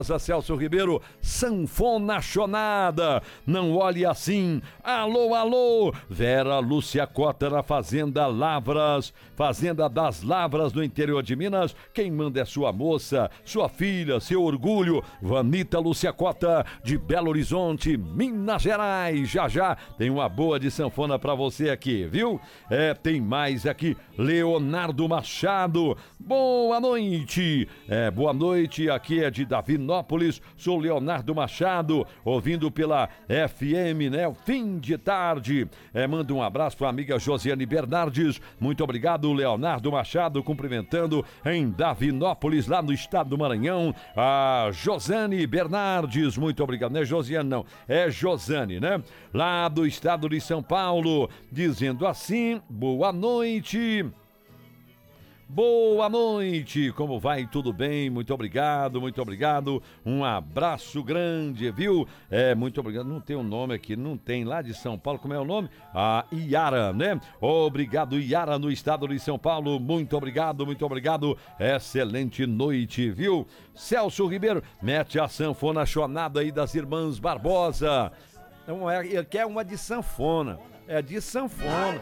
Celso Ribeiro, sanfona chonada, não olhe assim, alô, alô, Vera Lúcia Cota na Fazenda Lavras, Fazenda das Lavras no interior de Minas, quem manda é sua moça, sua filha, seu orgulho, Vanita Lúcia Cota, de Belo Horizonte, Minas Gerais, já tem uma boa de sanfona pra você aqui, viu? Tem mais aqui, Leonardo Machado, boa noite, aqui é de Davi sou Leonardo Machado, ouvindo pela FM, né? Fim de tarde. Manda um abraço para a amiga Josiane Bernardes. Muito obrigado, Leonardo Machado, cumprimentando em Davinópolis, lá no estado do Maranhão. A Josane Bernardes, muito obrigado. Não é Josiane, não, é Josane, né? Lá do estado de São Paulo, dizendo assim: boa noite. Boa noite, como vai? Tudo bem? Muito obrigado, um abraço grande, viu? Muito obrigado, não tem um nome aqui, não tem, lá de São Paulo, como é o nome? A Iara, né? Obrigado, Iara, no estado de São Paulo, muito obrigado, excelente noite, viu? Celso Ribeiro, mete a sanfona chonada aí das irmãs Barbosa. Não é, quer uma de sanfona, é de sanfona.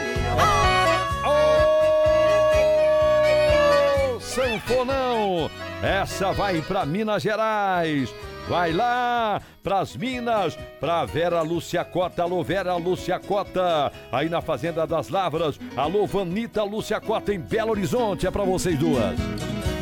Sanfonão, essa vai pra Minas Gerais, vai lá pras Minas, pra Vera Lúcia Cota, alô Vera Lúcia Cota, aí na Fazenda das Lavras, alô Vanita Lúcia Cota em Belo Horizonte, é pra vocês duas.